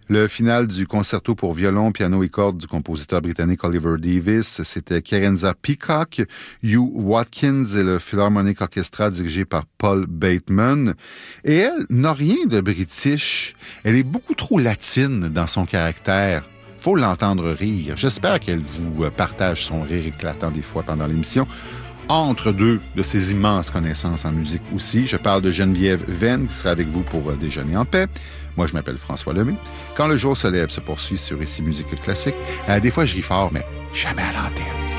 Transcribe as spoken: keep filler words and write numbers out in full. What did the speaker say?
Le final du concerto pour violon, piano et cordes du compositeur britannique Oliver Davies, c'était Kerenza Peacock, Hugh Watkins et le Philharmonic Orchestra dirigé par Paul Bateman. Et elle n'a rien de british. Elle est beaucoup trop latine dans son caractère. Faut l'entendre rire. J'espère qu'elle vous partage son rire éclatant des fois pendant l'émission. Entre deux de ses immenses connaissances en musique aussi. Je parle de Geneviève Venn, qui sera avec vous pour déjeuner en paix. Moi, je m'appelle François Lemay. Quand le jour se lève se poursuit sur Ici Musique Classique. Euh, des fois, je ris fort, mais jamais à l'antenne.